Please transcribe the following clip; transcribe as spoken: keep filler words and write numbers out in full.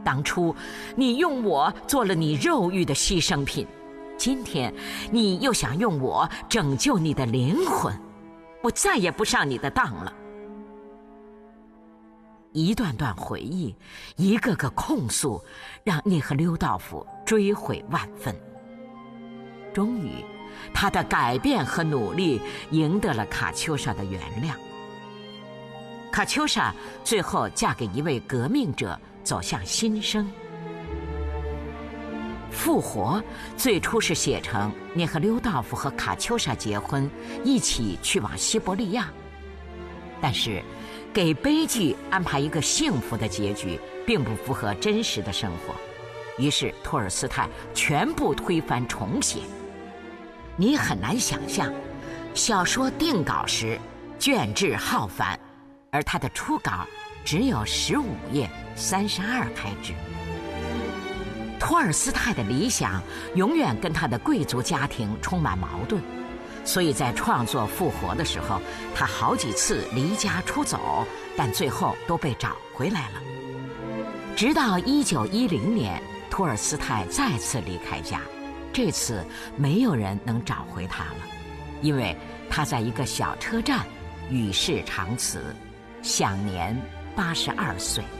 当初你用我做了你肉欲的牺牲品，今天你又想用我拯救你的灵魂，我再也不上你的当了。一段段回忆，一个个控诉，让聂赫溜道夫追悔万分。终于，他的改变和努力赢得了卡秋莎的原谅。卡秋莎最后嫁给一位革命者，走向新生。复活最初是写成聂赫溜道夫和卡秋莎结婚，一起去往西伯利亚，但是给悲剧安排一个幸福的结局，并不符合真实的生活。于是托尔斯泰全部推翻重写。你很难想象，小说定稿时卷帙浩繁，而他的初稿只有十五页，三十二开支。托尔斯泰的理想永远跟他的贵族家庭充满矛盾，所以在创作《复活》的时候，他好几次离家出走，但最后都被找回来了。直到一九一零年，托尔斯泰再次离开家，这次没有人能找回他了，因为他在一个小车站与世长辞，享年八十二岁。